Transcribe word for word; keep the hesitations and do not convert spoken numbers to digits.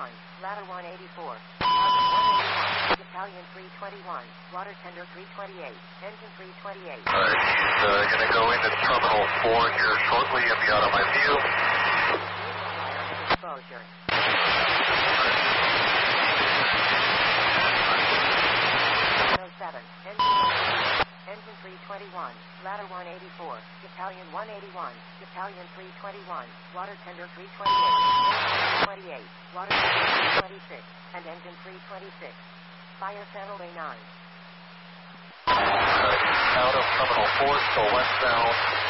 one, ladder one eighty-four, one eighty-one, battalion three twenty-one, water tender three twenty-eight, engine three twenty-eight. Alright, she's uh, going to go into terminal four here shortly and be out of my view. Exposure. seven, engine, engine three twenty-one, ladder one eighty-four, battalion one eighty-one, battalion three twenty-one, water tender three twenty-eight, engine twenty-eight, water tender three twenty-six, and engine three twenty-six. Fire channel A nine. Uh, out of terminal four, so westbound.